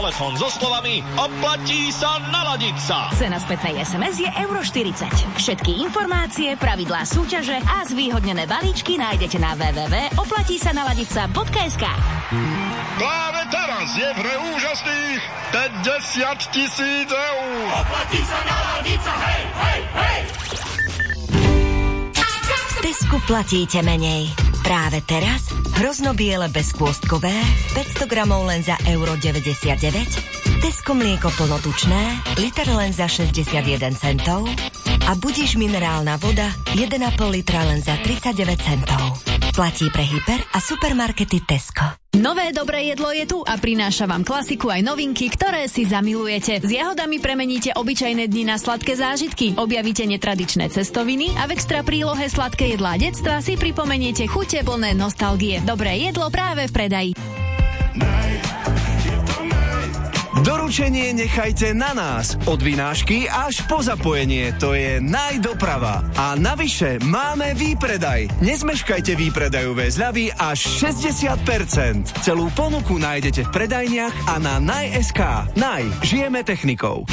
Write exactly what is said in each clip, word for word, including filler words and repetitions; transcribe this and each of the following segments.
Telefón so slovami oplatí sa naladiť sa. Cena spätnej es em es je euro štyridsať. Všetky informácie, pravidlá súťaže a zvýhodnené balíčky nájdete na w w w bodka oplatí sa naladiť sa bodka es ká. Práve teraz je v hre úžasných päťdesiat tisíc eur. Oplatí sa naladiť sa, hej, hej, hej! Tesku platíte menej. Práve teraz hroznobiele bezkôstkové päťsto gramov len za euro deväťdesiatdeväť, Tesco mlieko plnotučné liter len za šesťdesiatjeden centov a Budiš minerálna voda jeden a pol litra len za tridsaťdeväť centov. Platí pre hyper a supermarkety Tesco. Nové dobré jedlo je tu a prináša vám klasiku aj novinky, ktoré si zamilujete. S jahodami premeníte obyčajné dni na sladké zážitky, objavíte netradičné cestoviny a v extra prílohe sladké jedlá detstva si pripomeniete chute plné nostalgie. Dobré jedlo práve v predaji. Doručenie nechajte na nás. Od vynášky až po zapojenie. To je Najdoprava. A navyše máme výpredaj. Nezmeškajte výpredajové zľavy až šesťdesiat percent. Celú ponuku nájdete v predajniach a na Naj bodka es ká. Naj. Žijeme technikou.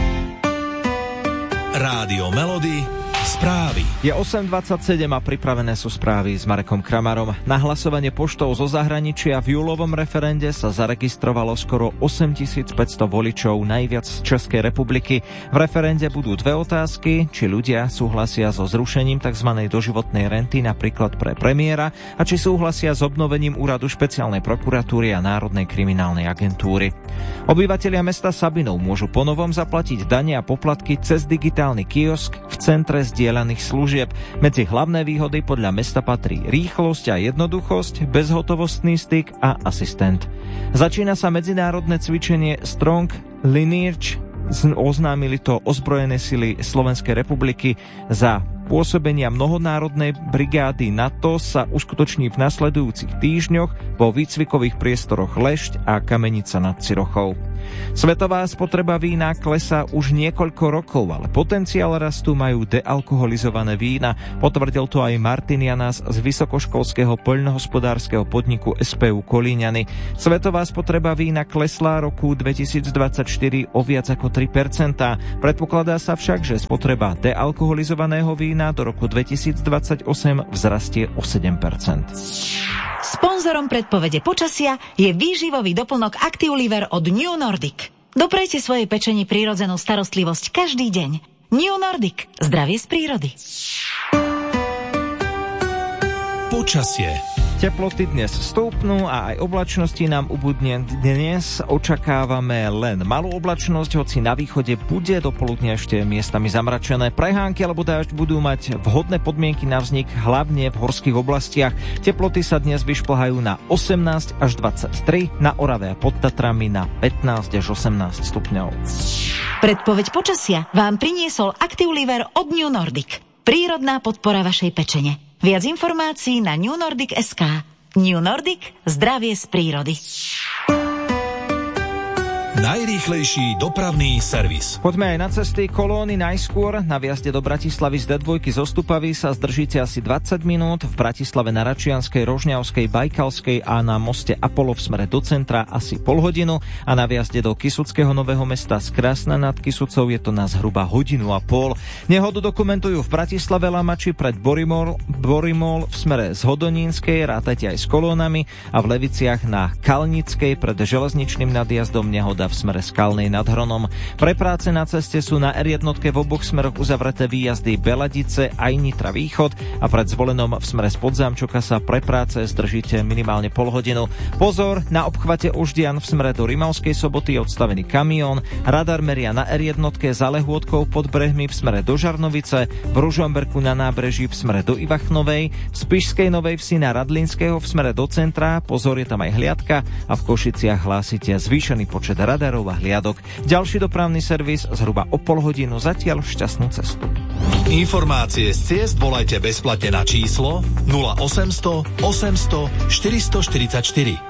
Rádio Melody. Správy. Je osem dvadsaťsedem a pripravené sú správy s Marekom Kramarom. Na hlasovanie poštou zo zahraničia v júlovom referende sa zaregistrovalo skoro osemtisícpäťsto voličov, najviac z Českej republiky. V referende budú dve otázky, či ľudia súhlasia so zrušením tzv. Doživotnej renty, napríklad pre premiéra, a či súhlasia s obnovením úradu špeciálnej prokuratúry a Národnej kriminálnej agentúry. Obyvatelia mesta Sabinov môžu ponovom zaplatiť dane a poplatky cez digitálny kiosk v centre zdieľaných služieb. Medzi hlavné výhody podľa mesta patrí rýchlosť a jednoduchosť, bezhotovostný styk a asistent. Začína sa medzinárodné cvičenie Strong Lineage. Oznámili to ozbrojené sily Slovenskej republiky. Za pôsobenia mnohonárodnej brigády NATO sa uskutoční v nasledujúcich týždňoch vo výcvikových priestoroch Lešť a Kamenica nad Cirochou. Svetová spotreba vína klesá už niekoľko rokov, ale potenciál rastu majú dealkoholizované vína. Potvrdil to aj Martin Janás z vysokoškolského poľnohospodárskeho podniku es pé ú Kolíňany. Svetová spotreba vína klesla roku dvetisícdvadsaťštyri o viac ako tri percentá. Predpokladá sa však, že spotreba dealkoholizovaného vína do roku dvetisícdvadsaťosem vzrastie o sedem percent. Sponzorom predpovede počasia je výživový doplnok Active-Liver od New Nordic. Doprejte svojej pečeni prírodzenú starostlivosť každý deň. New Nordic. Zdravie z prírody. Počasie. Teploty dnes stúpnú a aj oblačnosti nám ubudne. Dnes očakávame len malú oblačnosť, hoci na východe bude dopoludne ešte miestami zamračené. Prehánky alebo dážď budú mať vhodné podmienky na vznik, hlavne v horských oblastiach. Teploty sa dnes vyšplhajú na osemnásť až dvadsaťtri, na Orave a pod Tatrami na pätnásť až osemnásť stupňov. Predpoveď počasia vám priniesol Active-Liver od New Nordic. Prírodná podpora vašej pečene. Viac informácií na new nordic bodka es ká. New Nordic. Zdravie z prírody. Najrýchlejší dopravný servis. Poďme aj na cesty. Kolóny najskôr. Na vjazde do Bratislavy z dé dva zo Stupavy sa zdržíte asi dvadsať minút, v Bratislave na Račianskej, Rožňavskej, Bajkalskej a na moste Apollo v smere do centra asi pol hodinu a na vjazde do Kysuckého Nového Mesta z Krásna nad Kysucou je to na zhruba hodinu a pol. Nehodu dokumentujú v Bratislave Lamači pred Borimol, Borimol v smere z Hodonínskej, rátajte aj s kolónami, a v Leviciach na Kalnickej pred železničným nadjazdom nehoda v smere Skalnej nad Hronom. Pre práce na ceste sú na er jedna v oboch smeroch uzavreté výjazdy Beladice aj Nitra Východ a pred Zvolenom v smere z Podzámčoka sa pre práce zdržíte minimálne pol hodinu. Pozor, na obchvate Oždian v smere do Rimavskej Soboty je odstavený kamión, radar meria na er jedna za Lehôdkou pod Brehmi v smere do Žarnovice, v Ružomberku na nábreží v smere do Ivachnovej, v Spišskej Novej Vsi na Radlinského v smere do centra, pozor, je tam aj hliadka, a v Košiciach hlásite zvýšený počet radarov a hliadok. Ďalší dopravný servis zhruba o pol hodinu, zatiaľ šťastnú cestu. Informácie z ciest volajte bezplatne na číslo nula osemsto osemsto štyristoštyridsaťštyri.